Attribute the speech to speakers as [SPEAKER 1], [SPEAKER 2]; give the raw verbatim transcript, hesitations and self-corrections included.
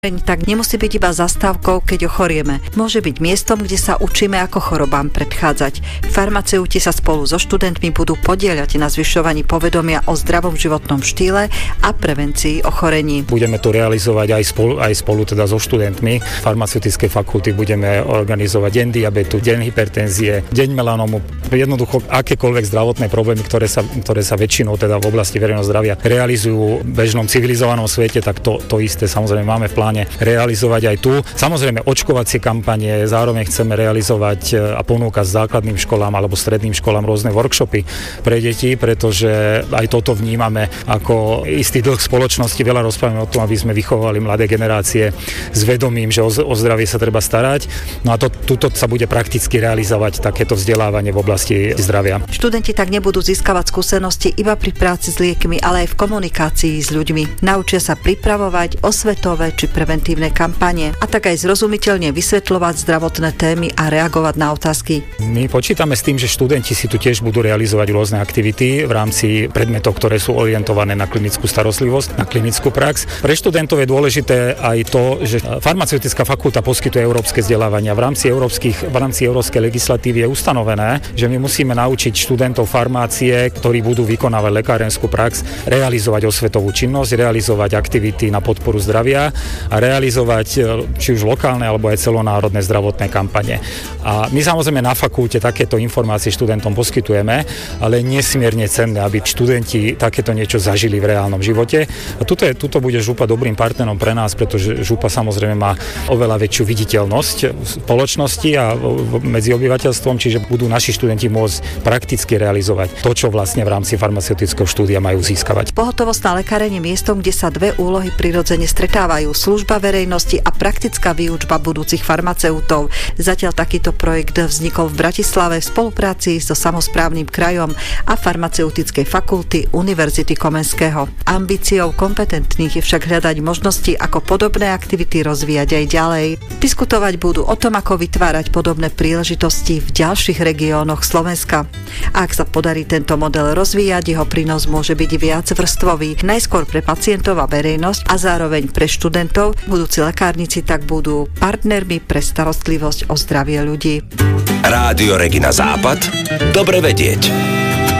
[SPEAKER 1] Tak nemusí byť iba zastávkou, keď ochorieme. Môže byť miestom, kde sa učíme, ako chorobám predchádzať. Farmaceuti sa spolu so študentmi budú podieľať na zvyšovaní povedomia o zdravom životnom štýle a prevencii ochorení.
[SPEAKER 2] Budeme to realizovať aj spolu, aj spolu teda so študentmi farmaceutickej fakulty. Budeme organizovať deň diabetu, deň hypertenzie, deň melanómu. Jednoducho akékoľvek zdravotné problémy, ktoré sa, ktoré sa väčšinou teda v oblasti verejného zdravia realizujú v bežnom civilizovanom svete, tak to, to isté samozrejme máme v pláne realizovať aj tu. Samozrejme očkovacie kampanie, zároveň chceme realizovať a ponúkať základným školám alebo stredným školám rôzne workshopy pre deti, pretože aj toto vnímame ako istý dlh spoločnosti. Veľa rozprávame o tom, aby sme vychovali mladé generácie s vedomím, že o, o zdravie sa treba starať. No a to, tuto sa bude prakticky realizovať takéto vzdelávanie v oblasti zdravia.
[SPEAKER 1] Študenti tak nebudú získavať skúsenosti iba pri práci s liekmi, ale aj v komunikácii s ľuďmi. Naučia sa pripravovať osvetové či preventívne kampane a tak aj zrozumiteľne vysvetľovať zdravotné témy a reagovať na otázky.
[SPEAKER 2] My počítame s tým, že študenti si tu tiež budú realizovať rôzne aktivity v rámci predmetov, ktoré sú orientované na klinickú starostlivosť, na klinickú prax. Pre študentov je dôležité aj to, že farmaceutická fakulta poskytuje európske vzdelávania. V rámci európskych, v rámci európskej legislatívy je ustanovené, že my musíme naučiť študentov farmácie, ktorí budú vykonávať lekárenskú prax, realizovať osvetovú činnosť, realizovať aktivity na podporu zdravia a realizovať či už lokálne alebo aj celonárodné zdravotné kampane. A my samozrejme na fakulte takéto informácie študentom poskytujeme, ale nesmierne cenné, aby študenti takéto niečo zažili v reálnom živote. A tuto, je, tuto bude župa dobrým partnerom pre nás, pretože župa samozrejme má oveľa väčšiu viditeľnosť v spoločnosti a medzi obyvateľstvom, čiže budú naši študenti môcť prakticky realizovať to, čo vlastne v rámci farmaceutického štúdia majú získavať.
[SPEAKER 1] Pohotovostná lekárenie je miestom, kde sa dve úlohy prirodzene stretávajú: služba verejnosti a praktická výučba budúcich farmaceutov. Zatiaľ takýto projekt vznikol v Bratislave v spolupráci so samosprávnym krajom a farmaceutickej fakulty Univerzity Komenského. Ambíciou kompetentných je však hľadať možnosti, ako podobné aktivity rozvíjať aj ďalej. Diskutovať budú o tom, ako vytvárať podobné príležitosti v ďalších regiónoch Slovenska. A ak sa podarí tento model rozvíjať, jeho prínos môže byť viacvrstvový, najskôr pre pacientov a verejnosť a zároveň pre študentov. Budúci lekárnici tak budú partnermi pre starostlivosť o zdravie ľudí.
[SPEAKER 3] Rádio Regina Západ. Dobre vedieť.